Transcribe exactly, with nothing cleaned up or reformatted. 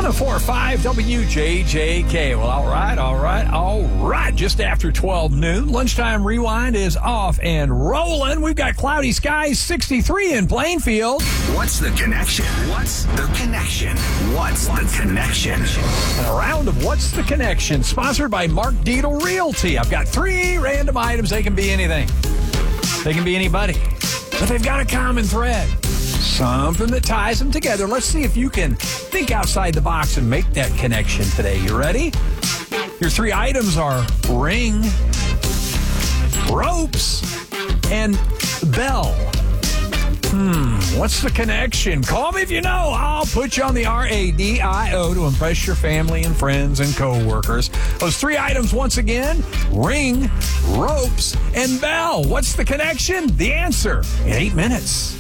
oh four point five W J J K. Well, all right, all right, all right. Just after twelve noon, Lunchtime Rewind is off and rolling. We've got cloudy skies, sixty-three in Plainfield. What's the connection? What's the connection? What's the connection? And a round of What's the Connection, sponsored by Mark Dietel Realty. I've got three random items. They can be anything. They can be anybody. But they've got a common thread. Something that ties them together. Let's see if you can think outside the box and make that connection today. You ready? Your three items are ring, ropes, and bell. Hmm, what's the connection? Call me if you know. I'll put you on the R A D I O to impress your family and friends and coworkers. Those three items once again, ring, ropes, and bell. What's the connection? The answer in eight minutes.